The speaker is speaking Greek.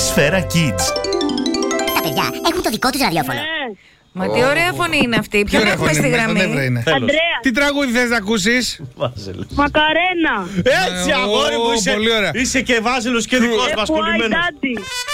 Σφαίρα Kids. Τα παιδιά έχουν το δικό τους ραδιόφωνο. Μα τι ωραία φωνή είναι αυτή. Ποιον έχουμε στη γραμμή? Αντρέα. Τι τραγούδι θες να ακούσεις? Μακαρένα. Έτσι, αγόρι μου, πολύ ωραία. είσαι και Βάζελος και δικός μας κολλημένος.